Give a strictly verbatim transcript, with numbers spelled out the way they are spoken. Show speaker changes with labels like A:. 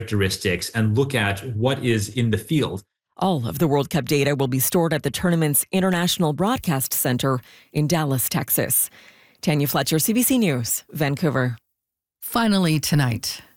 A: characteristics and look at what is in the field.
B: All of the World Cup data will be stored at the tournament's International Broadcast Center in Dallas, Texas. Tanya Fletcher, C B C News, Vancouver.
C: Finally tonight,